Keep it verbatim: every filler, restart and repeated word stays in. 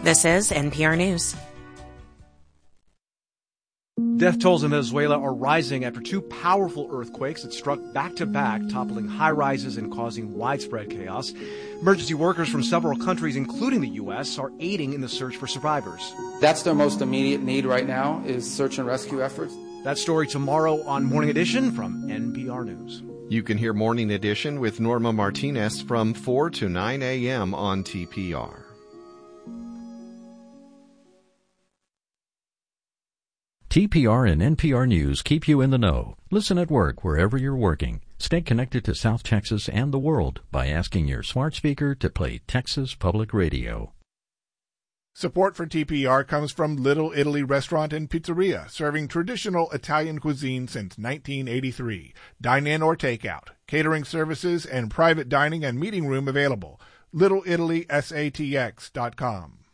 This is N P R News. Death tolls in Venezuela are rising after two powerful earthquakes that struck back-to-back, toppling high-rises and causing widespread chaos. Emergency workers from several countries, including the U S, are aiding in the search for survivors. That's their most immediate need right now, is search and rescue efforts. That story tomorrow on Morning Edition from N P R News. You can hear Morning Edition with Norma Martinez from four to nine a.m. on T P R. T P R and N P R News keep you in the know. Listen at work wherever you're working. Stay connected to South Texas and the world by asking your smart speaker to play Texas Public Radio. Support for T P R comes from Little Italy Restaurant and Pizzeria, serving traditional Italian cuisine since nineteen eighty-three. Dine in or take out. Catering services and private dining and meeting room available. Little Italy S A T X dot com.